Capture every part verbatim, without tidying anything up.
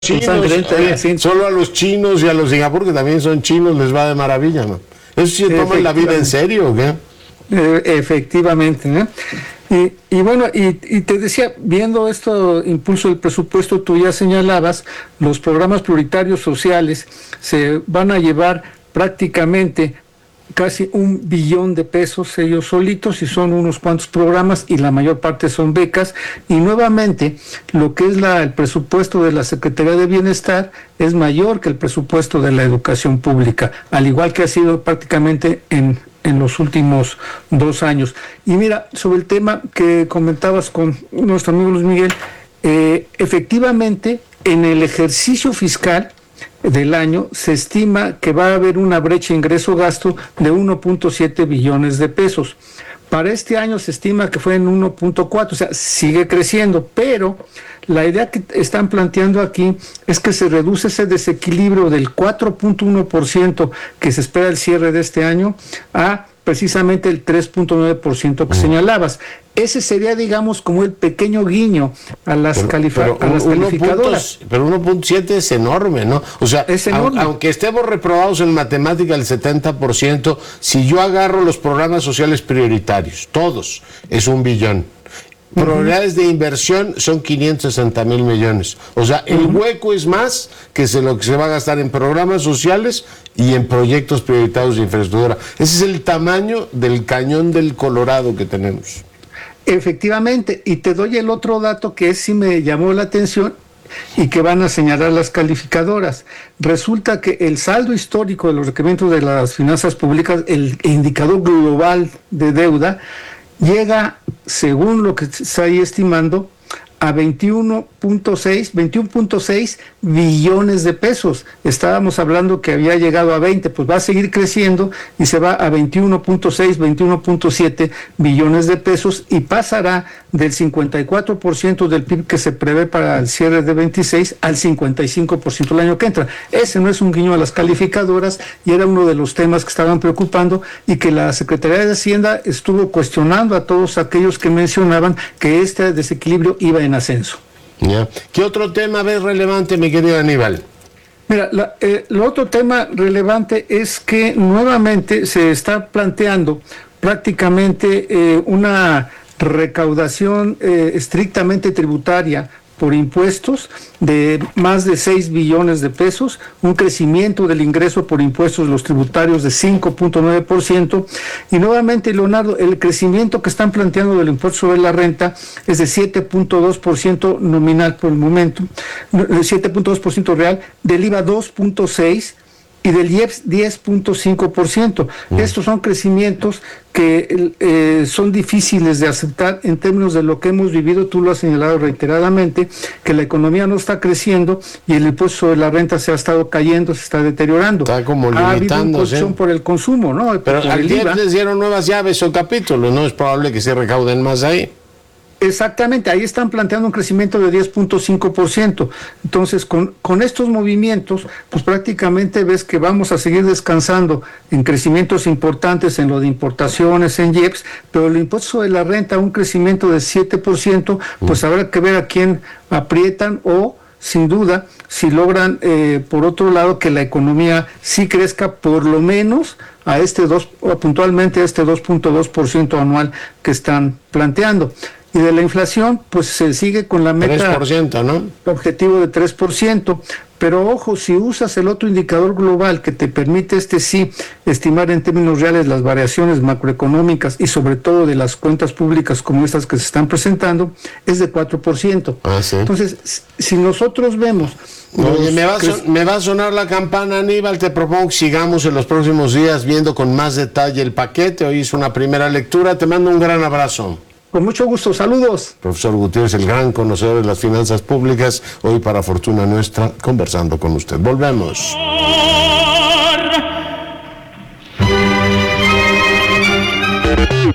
chinos, oye, sí. Solo a los chinos y a los Singapur, que también son chinos, les va de maravilla, ¿no? ¿Eso sí toman la vida en serio o qué? Eh, efectivamente, ¿no? Y, y bueno, y, y te decía, viendo esto, impulso del presupuesto, tú ya señalabas, los programas prioritarios sociales se van a llevar prácticamente casi un billón de pesos ellos solitos, y son unos cuantos programas y la mayor parte son becas. Y nuevamente lo que es la, el presupuesto de la Secretaría de Bienestar es mayor que el presupuesto de la educación pública, al igual que ha sido prácticamente en, en los últimos dos años. Y mira, sobre el tema que comentabas con nuestro amigo Luis Miguel, eh, efectivamente en el ejercicio fiscal del año se estima que va a haber una brecha ingreso-gasto de uno punto siete billones de pesos. Para este año se estima que fue en uno punto cuatro, o sea, sigue creciendo, pero la idea que están planteando aquí es que se reduce ese desequilibrio del cuatro punto uno por ciento que se espera el cierre de este año a precisamente el tres punto nueve por ciento que señalabas. Ese sería, digamos, como el pequeño guiño a las, pero, califa pero a las uno calificadoras. Puntos, pero uno punto siete es enorme, ¿no? O sea, enorme. A, aunque estemos reprobados en matemática el setenta por ciento, si yo agarro los programas sociales prioritarios, todos, es un billón. Probabilidades uh-huh. de inversión son quinientos sesenta mil millones. O sea, el uh-huh. hueco es más que se, lo que se va a gastar en programas sociales y en proyectos prioritarios de infraestructura. Ese es el tamaño del cañón del Colorado que tenemos. Efectivamente, y te doy el otro dato que sí me llamó la atención y que van a señalar las calificadoras. Resulta que el saldo histórico de los requerimientos de las finanzas públicas, el indicador global de deuda, llega, según lo que se está ahí estimando, a veintiuno punto seis billones de pesos. Estábamos hablando que había llegado a veinte, pues va a seguir creciendo y se va a veintiuno punto seis, veintiuno punto siete billones de pesos y pasará del cincuenta y cuatro por ciento del P I B que se prevé para el cierre de veintiséis al cincuenta y cinco por ciento el año que entra. Ese no es un guiño a las calificadoras y era uno de los temas que estaban preocupando y que la Secretaría de Hacienda estuvo cuestionando a todos aquellos que mencionaban que este desequilibrio iba en ascenso. Yeah. ¿Qué otro tema ves relevante, mi querido Aníbal? Mira, la, eh, el otro tema relevante es que nuevamente se está planteando prácticamente eh, una recaudación eh, estrictamente tributaria por impuestos de más de seis billones de pesos, un crecimiento del ingreso por impuestos de los tributarios de cinco punto nueve por ciento, y nuevamente, Leonardo, el crecimiento que están planteando del impuesto sobre la renta es de siete punto dos por ciento nominal por el momento, siete punto dos por ciento real, del I V A dos punto seis por ciento, y del I E P S diez punto cinco por ciento. Mm. Estos son crecimientos que eh, son difíciles de aceptar en términos de lo que hemos vivido. Tú lo has señalado reiteradamente, que la economía no está creciendo y el impuesto sobre la renta se ha estado cayendo, se está deteriorando. Está como limitándose. Ha habido un colchón por el consumo, ¿no? Pero al I E P S les dieron nuevas llaves o capítulos, ¿no? Es probable que se recauden más ahí. Exactamente, ahí están planteando un crecimiento de diez punto cinco por ciento. Entonces, con, con estos movimientos, pues prácticamente ves que vamos a seguir descansando en crecimientos importantes en lo de importaciones, en I E P S, pero el impuesto sobre la renta, un crecimiento de siete por ciento, pues habrá que ver a quién aprietan o, sin duda, si logran, eh, por otro lado, que la economía sí crezca por lo menos a este dos, puntualmente a este dos punto dos por ciento anual que están planteando. Y de la inflación, pues se sigue con la meta, tres por ciento, ¿no? Objetivo de tres por ciento. Pero ojo, si usas el otro indicador global que te permite este sí estimar en términos reales las variaciones macroeconómicas y sobre todo de las cuentas públicas como estas que se están presentando, es de cuatro por ciento. Ah, ¿sí? Entonces, si nosotros vemos... Oye, me va, a son, me va a sonar la campana, Aníbal. Te propongo que sigamos en los próximos días viendo con más detalle el paquete. Hoy hice una primera lectura. Te mando un gran abrazo. Con mucho gusto, saludos. Profesor Gutiérrez, el gran conocedor de las finanzas públicas, hoy para fortuna nuestra, conversando con usted. Volvemos.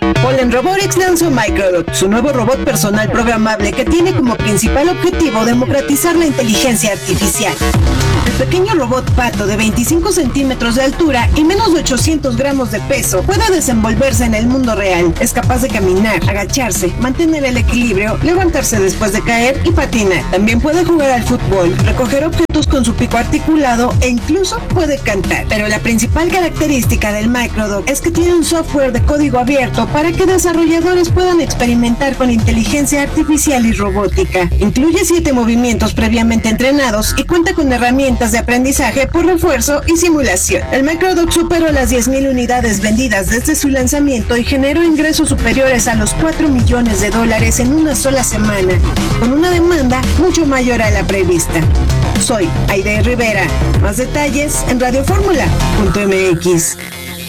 Polen Robotics lanzó Microdot, su nuevo robot personal programable que tiene como principal objetivo democratizar la inteligencia artificial. El pequeño robot pato de veinticinco centímetros de altura y menos de ochocientos gramos de peso puede desenvolverse en el mundo real. Es capaz de caminar, agacharse, mantener el equilibrio, levantarse después de caer y patinar. También puede jugar al fútbol, recoger objetos con su pico articulado e incluso puede cantar. Pero la principal característica del Microdot es que tiene un software de código abierto para que desarrolladores puedan experimentar con inteligencia artificial y robótica. Incluye siete movimientos previamente entrenados y cuenta con herramientas de aprendizaje por refuerzo y simulación. El Microdot superó las diez mil unidades vendidas desde su lanzamiento y generó ingresos superiores a los cuatro millones de dólares en una sola semana, con una demanda mucho mayor a la prevista. Soy Aide Rivera. Más detalles en radioformula punto m x.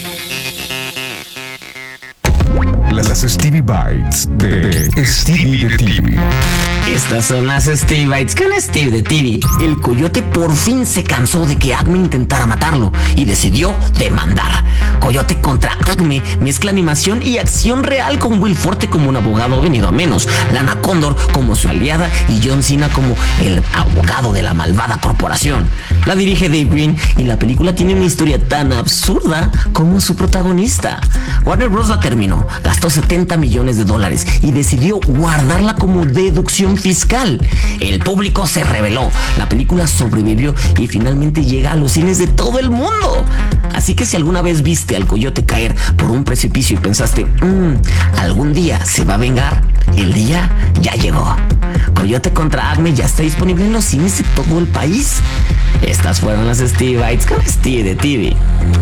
Las Stevie Bites de Stevie de T V. Estas son las Stevie Bites con Steve de T V. El coyote por fin se cansó de que Acme intentara matarlo y decidió demandar. Coyote contra Acme mezcla animación y acción real con Will Forte como un abogado venido a menos, Lana Condor como su aliada y John Cena como el abogado de la malvada corporación. La dirige Dave Green y la película tiene una historia tan absurda como su protagonista. Warner Bros. La terminó, gastó setenta millones de dólares y decidió guardarla como deducción fiscal. El público se rebeló, la película sobrevivió y finalmente llega a los cines de todo el mundo. Así que si alguna vez viste al coyote caer por un precipicio y pensaste, mmm, algún día se va a vengar, el día ya llegó. Coyote contra Acme ya está disponible en los cines de todo el país. Estas fueron las Stevie Bites con Steve de T V.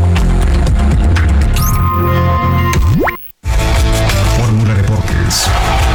Fórmula Deportes.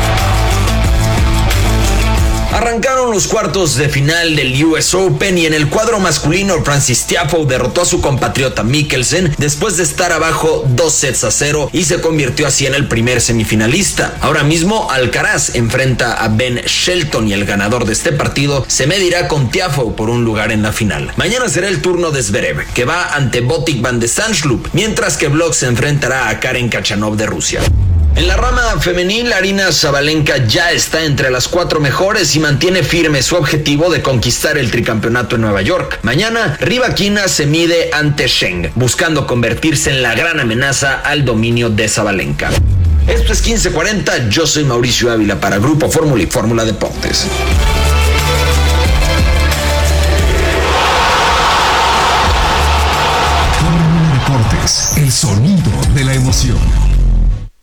Arrancaron los cuartos de final del U S Open y en el cuadro masculino Francis Tiafoe derrotó a su compatriota Mikkelsen después de estar abajo dos sets a cero y se convirtió así en el primer semifinalista. Ahora mismo Alcaraz enfrenta a Ben Shelton y el ganador de este partido se medirá con Tiafoe por un lugar en la final. Mañana será el turno de Zverev, que va ante Botic van de Sandsloop, mientras que Bloch se enfrentará a Karen Khachanov de Rusia. En la rama femenil, Aryna Sabalenka ya está entre las cuatro mejores y mantiene firme su objetivo de conquistar el tricampeonato en Nueva York. Mañana, Rybakina se mide ante Zheng, buscando convertirse en la gran amenaza al dominio de Sabalenka. Esto es quince cuarenta, yo soy Mauricio Ávila para Grupo Fórmula y Fórmula Deportes. Fórmula Deportes, el sonido de la emoción.